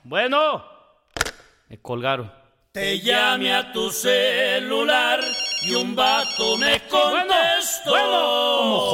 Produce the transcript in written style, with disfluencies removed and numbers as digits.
Bueno. Me colgaron. Te llamé a tu celular y un vato me contestó. Bueno.